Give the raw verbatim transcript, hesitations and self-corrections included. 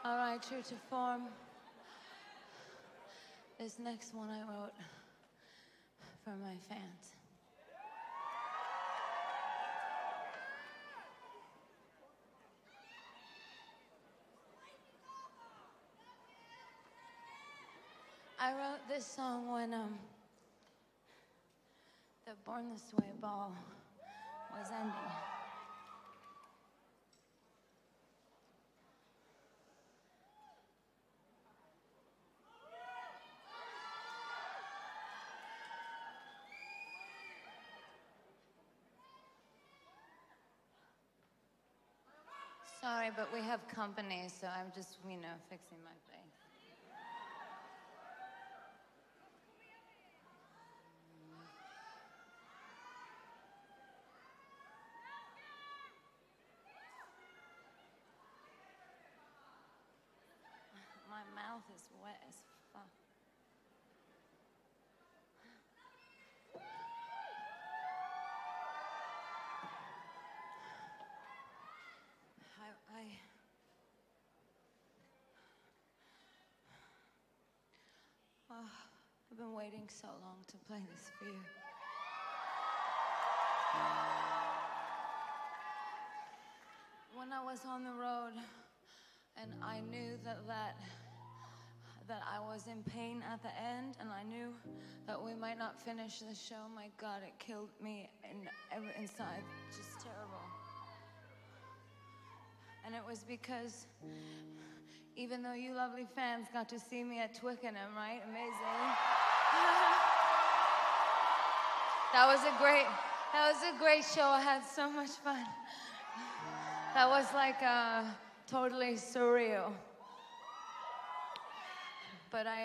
All right, true to form. This next one I wrote for my fans. I wrote this song when um, the Born This Way ball was ending. Sorry, but we have company, so I'm just, you know, fixing my face. My mouth is wet as fuck. I, I, oh, I've been waiting so long to play this for you. When I was on the road, and I knew that that that I was in pain at the end, and I knew that we might not finish the show. My God, it killed me in, inside, just terrible. And it was because, even though you lovely fans got to see me at Twickenham, right? Amazing. That was a great, that was a great show. I had so much fun. That was like uh, totally surreal. But I